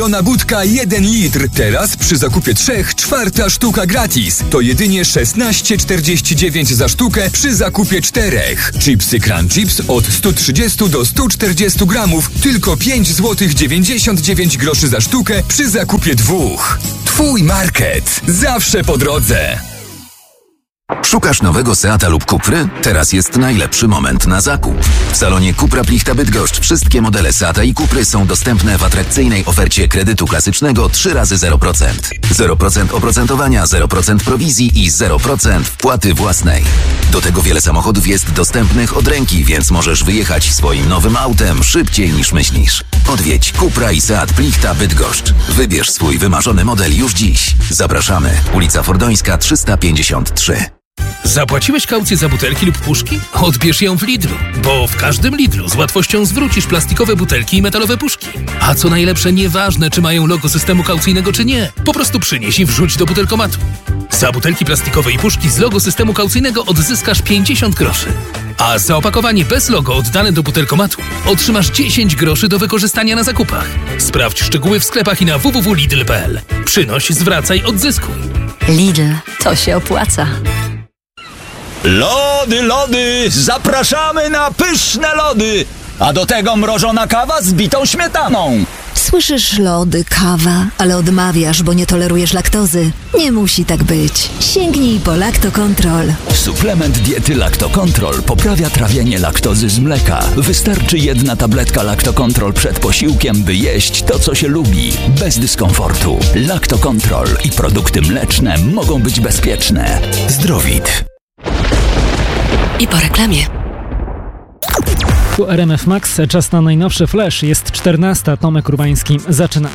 Zielona budka 1 litr. Teraz przy zakupie 3 czwarta sztuka gratis. To jedynie 16,49 za sztukę przy zakupie 4. Chipsy Crunch Chips od 130 do 140 gramów. Tylko 5,99 zł za sztukę przy zakupie 2. Twój market. Zawsze po drodze. Szukasz nowego Seata lub Cupry? Teraz jest najlepszy moment na zakup. W salonie Cupra Plichta Bydgoszcz wszystkie modele Seata i Cupry są dostępne w atrakcyjnej ofercie kredytu klasycznego 3 razy 0%. 0% oprocentowania, 0% prowizji i 0% wpłaty własnej. Do tego wiele samochodów jest dostępnych od ręki, więc możesz wyjechać swoim nowym autem szybciej niż myślisz. Odwiedź Cupra i Seat Plichta Bydgoszcz. Wybierz swój wymarzony model już dziś. Zapraszamy. Ulica Fordońska 353. Zapłaciłeś kaucję za butelki lub puszki? Odbierz ją w Lidlu, bo w każdym Lidlu z łatwością zwrócisz plastikowe butelki i metalowe puszki. A co najlepsze, nieważne czy mają logo systemu kaucyjnego czy nie, po prostu przynieś i wrzuć do butelkomatu. Za butelki plastikowe i puszki z logo systemu kaucyjnego odzyskasz 50 groszy. A za opakowanie bez logo oddane do butelkomatu otrzymasz 10 groszy do wykorzystania na zakupach. Sprawdź szczegóły w sklepach i na www.lidl.pl. Przynoś, zwracaj, odzyskuj. Lidl, to się opłaca. Lody, zapraszamy na pyszne lody, a do tego mrożona kawa z bitą śmietaną. Słyszysz, lody, kawa, ale odmawiasz, bo nie tolerujesz laktozy. Nie musi tak być. Sięgnij po Lactocontrol. Suplement diety Lactocontrol poprawia trawienie laktozy z mleka. Wystarczy 1 tabletka Lactocontrol przed posiłkiem, by jeść to, co się lubi, bez dyskomfortu. Lactocontrol i produkty mleczne mogą być bezpieczne. Zdrowit. I po reklamie. Tu RMF Max, czas na najnowszy flash. Jest 14. Tomek Urbański. Zaczynamy.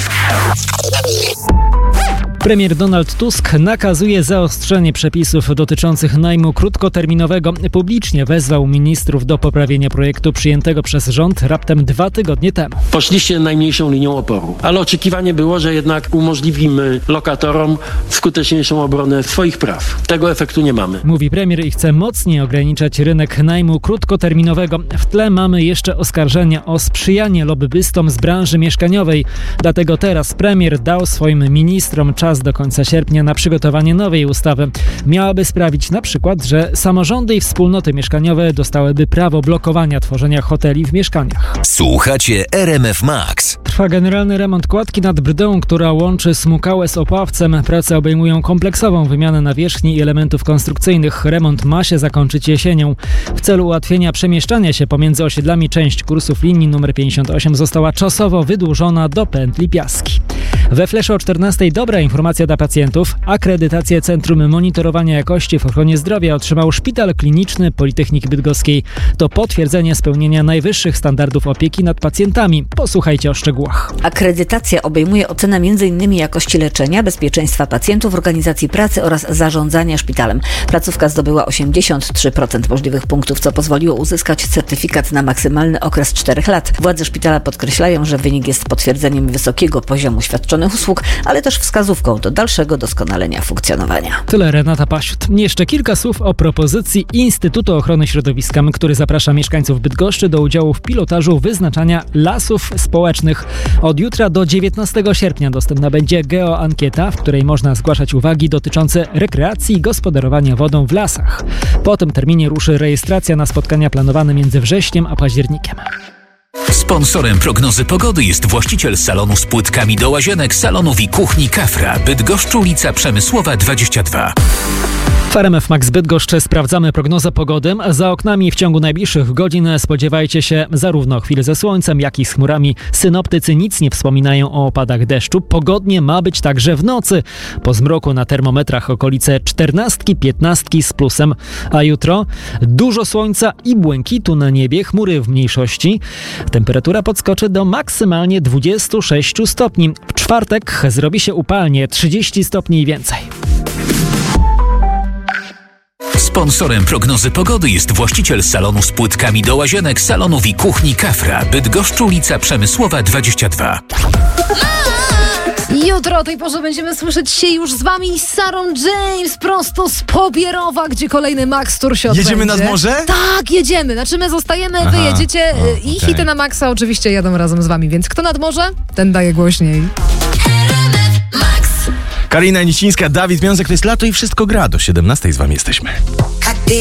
Premier Donald Tusk nakazuje zaostrzenie przepisów dotyczących najmu krótkoterminowego. Publicznie wezwał ministrów do poprawienia projektu przyjętego przez rząd raptem 2 tygodnie temu. Poszliście najmniejszą linią oporu, ale oczekiwanie było, że jednak umożliwimy lokatorom skuteczniejszą obronę swoich praw. Tego efektu nie mamy. Mówi premier i chce mocniej ograniczać rynek najmu krótkoterminowego. W tle mamy jeszcze oskarżenia o sprzyjanie lobbystom z branży mieszkaniowej. Dlatego teraz premier dał swoim ministrom czas do końca sierpnia na przygotowanie nowej ustawy. Miałaby sprawić na przykład, że samorządy i wspólnoty mieszkaniowe dostałyby prawo blokowania tworzenia hoteli w mieszkaniach. Słuchacie RMF Max. Trwa generalny remont kładki nad Brdą, która łączy Smukałę z Opławcem. Prace obejmują kompleksową wymianę nawierzchni i elementów konstrukcyjnych. Remont ma się zakończyć jesienią. W celu ułatwienia przemieszczania się pomiędzy osiedlami część kursów linii nr 58 została czasowo wydłużona do pętli Piaski. We flashu o 14:00 dobra informacja dla pacjentów. Akredytację Centrum Monitorowania Jakości w Ochronie Zdrowia otrzymał Szpital Kliniczny Politechniki Bydgoskiej. To potwierdzenie spełnienia najwyższych standardów opieki nad pacjentami. Posłuchajcie o szczegółach. Akredytacja obejmuje ocenę m.in. jakości leczenia, bezpieczeństwa pacjentów, organizacji pracy oraz zarządzania szpitalem. Placówka zdobyła 83% możliwych punktów, co pozwoliło uzyskać certyfikat na maksymalny okres 4 lat. Władze szpitala podkreślają, że wynik jest potwierdzeniem wysokiego poziomu świadczonych usług, ale też wskazówką do dalszego doskonalenia funkcjonowania. Tyle Renata Pasiut. Jeszcze kilka słów o propozycji Instytutu Ochrony Środowiska, który zaprasza mieszkańców Bydgoszczy do udziału w pilotażu wyznaczania lasów społecznych. Od jutra do 19 sierpnia dostępna będzie geoankieta, w której można zgłaszać uwagi dotyczące rekreacji i gospodarowania wodą w lasach. Po tym terminie ruszy rejestracja na spotkania planowane między wrześniem a październikiem. Sponsorem prognozy pogody jest właściciel salonu z płytkami do łazienek, salonów i kuchni Kafra, Bydgoszcz, ulica Przemysłowa 22. W RMF Max Bydgoszcz sprawdzamy prognozę pogody. Za oknami w ciągu najbliższych godzin spodziewajcie się zarówno chwil ze słońcem, jak i z chmurami. Synoptycy nic nie wspominają o opadach deszczu. Pogodnie ma być także w nocy. Po zmroku na termometrach okolice 14-15 z plusem. A jutro dużo słońca i błękitu na niebie, chmury w mniejszości. Temperatura podskoczy do maksymalnie 26 stopni. W czwartek zrobi się upalnie, 30 stopni i więcej. Sponsorem prognozy pogody jest właściciel salonu z płytkami do łazienek, salonów i kuchni Kafra, Bydgoszcz, ulica Przemysłowa 22. Jutro o tej porze będziemy słyszeć się już z wami z Sarą James prosto z Pobierowa, gdzie kolejny Max Tour się odbędzie. Jedziemy nad morze? Tak, jedziemy. Znaczy my zostajemy, wy jedziecie i hity na Maxa oczywiście jadą razem z wami, więc kto nad morze, ten daje głośniej. Karina Nicińska, Dawid Wiązek, to jest lato i wszystko gra. Do 17 z wami jesteśmy.